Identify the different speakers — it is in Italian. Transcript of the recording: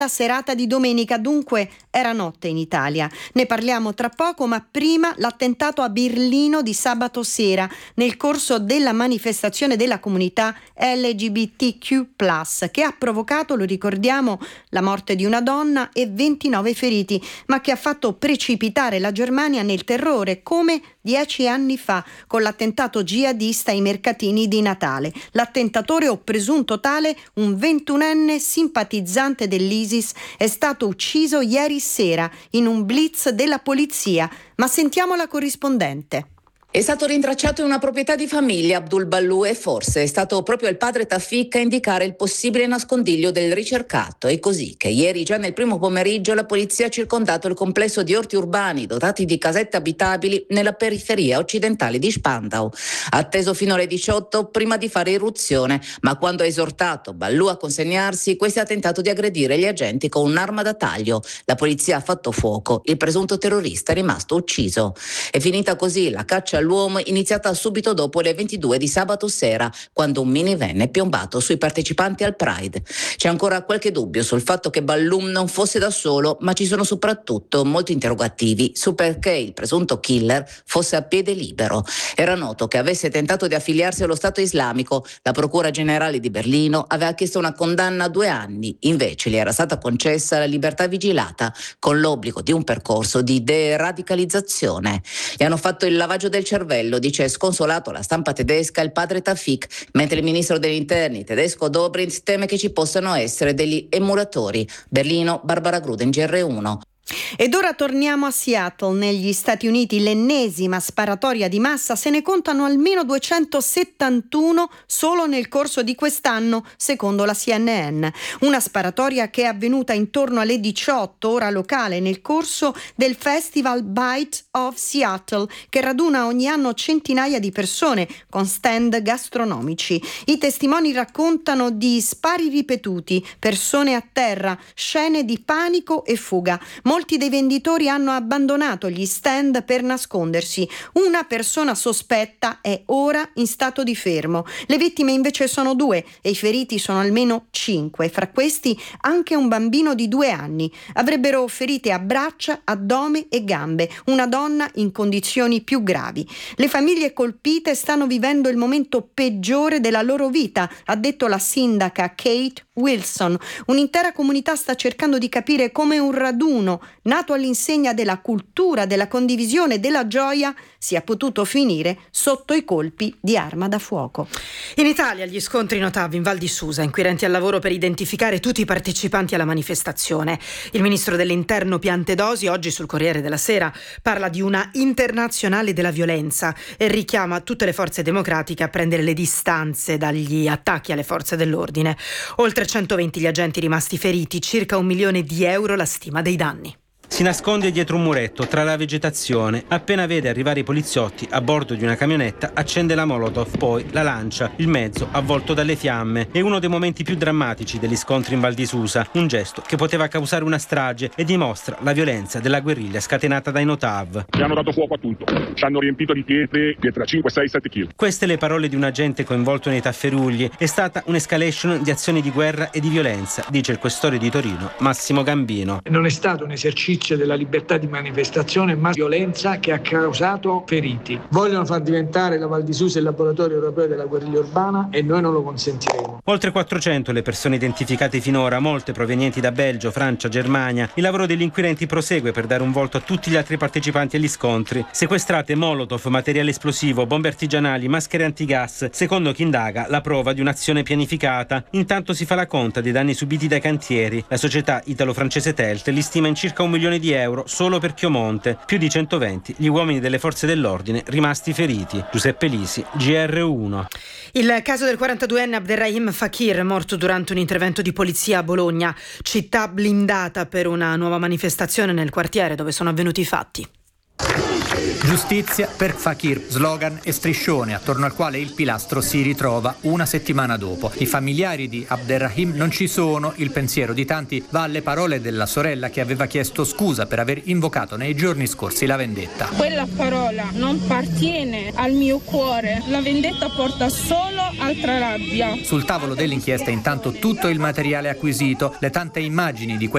Speaker 1: La serata di domenica, dunque era notte in Italia. Ne parliamo tra poco, ma prima l'attentato a Berlino di sabato sera nel corso della manifestazione della comunità LGBTQ+, che ha provocato, lo ricordiamo, la morte di una donna e 29 feriti, ma che ha fatto precipitare la Germania nel terrore, come 10 anni fa con l'attentato jihadista ai mercatini di Natale. L'attentatore o presunto tale, un 21enne simpatizzante dell'ISIS, è stato ucciso ieri sera in un blitz della polizia. Ma sentiamo la corrispondente.
Speaker 2: È stato rintracciato in una proprietà di famiglia Abdul Ballu e forse è stato proprio il padre Tafik a indicare il possibile nascondiglio del ricercato. È così che ieri, già nel primo pomeriggio, la polizia ha circondato il complesso di orti urbani dotati di casette abitabili nella periferia occidentale di Spandau. Atteso fino alle 18 prima di fare irruzione, ma quando ha esortato Ballu a consegnarsi, questi ha tentato di aggredire gli agenti con un'arma da taglio. La polizia ha fatto fuoco, il presunto terrorista è rimasto ucciso. È finita così la caccia all'uomo, iniziata subito dopo le 22 di sabato sera, quando un minivan è piombato sui partecipanti al Pride. C'è ancora qualche dubbio sul fatto che Balloum non fosse da solo, ma ci sono soprattutto molti interrogativi su perché il presunto killer fosse a piede libero. Era noto che avesse tentato di affiliarsi allo Stato islamico. La Procura Generale di Berlino aveva chiesto una condanna a 2 anni, invece gli era stata concessa la libertà vigilata con l'obbligo di un percorso di deradicalizzazione. Gli hanno fatto il lavaggio del cervello, dice sconsolato alla stampa tedesca il padre Tafik, mentre il ministro degli interni tedesco Dobrindt teme che ci possano essere degli emulatori. Berlino, Barbara Gruden, GR1.
Speaker 1: Ed ora torniamo a Seattle, negli Stati Uniti. L'ennesima sparatoria di massa, se ne contano almeno 271 solo nel corso di quest'anno, secondo la CNN. Una sparatoria che è avvenuta intorno alle 18 ora locale nel corso del Festival Bite of Seattle, che raduna ogni anno centinaia di persone con stand gastronomici. I testimoni raccontano di spari ripetuti, persone a terra, scene di panico e fuga. Molti dei venditori hanno abbandonato gli stand per nascondersi. Una persona sospetta è ora in stato di fermo. Le vittime invece sono 2 e i feriti sono almeno 5. Fra questi anche un bambino di 2 anni. Avrebbero ferite a braccia, addome e gambe. Una donna in condizioni più gravi. Le famiglie colpite stanno vivendo il momento peggiore della loro vita, ha detto la sindaca Kate Wilson. Un'intera comunità sta cercando di capire come un raduno nato all'insegna della cultura, della condivisione, della gioia, sia potuto finire sotto i colpi di arma da fuoco.
Speaker 3: In Italia gli scontri notati in Val di Susa, inquirenti al lavoro per identificare tutti i partecipanti alla manifestazione. Il ministro dell'Interno Piantedosi oggi sul Corriere della Sera parla di una internazionale della violenza e richiama tutte le forze democratiche a prendere le distanze dagli attacchi alle forze dell'ordine. Oltre 120 gli agenti rimasti feriti, circa €1 milione la stima dei danni.
Speaker 4: Si nasconde dietro un muretto tra la vegetazione. Appena vede arrivare i poliziotti a bordo di una camionetta, accende la Molotov, poi la lancia. Il mezzo avvolto dalle fiamme. È uno dei momenti più drammatici degli scontri in Val di Susa. Un gesto che poteva causare una strage e dimostra la violenza della guerriglia scatenata dai Notav.
Speaker 5: Ci hanno dato fuoco a tutto. Ci hanno riempito di pietre a 5, 6, 7 kg.
Speaker 4: Queste le parole di un agente coinvolto nei tafferugli. È stata un'escalation di azioni di guerra e di violenza, dice il questore di Torino, Massimo Gambino.
Speaker 6: Non è stato un esercizio della libertà di manifestazione, ma violenza che ha causato feriti. Vogliono far diventare la Val di Susa il laboratorio europeo della guerriglia urbana e noi non lo consentiremo.
Speaker 4: Oltre 400 le persone identificate finora, molte provenienti da Belgio, Francia, Germania. Il lavoro degli inquirenti prosegue per dare un volto a tutti gli altri partecipanti agli scontri. Sequestrate Molotov, materiale esplosivo, bombe artigianali, maschere antigas. Secondo chi indaga, la prova di un'azione pianificata. Intanto si fa la conta dei danni subiti dai cantieri. La società italo-francese Telt li stima in circa €1 milione solo per Chiomonte, più di 120 gli uomini delle forze dell'ordine rimasti feriti. Giuseppe Lisi, GR1.
Speaker 3: Il caso del 42enne Abderrahim Fakir, morto durante un intervento di polizia a Bologna, città blindata per una nuova manifestazione nel quartiere dove sono avvenuti i fatti.
Speaker 7: Giustizia per Fakir, slogan e striscione attorno al quale il pilastro si ritrova una settimana dopo. I familiari di Abderrahim non ci sono, il pensiero di tanti va alle parole della sorella che aveva chiesto scusa per aver invocato nei giorni scorsi la vendetta.
Speaker 8: Quella parola non appartiene al mio cuore, la vendetta porta solo altra rabbia.
Speaker 7: Sul tavolo dell'inchiesta intanto tutto il materiale acquisito, le tante immagini di quei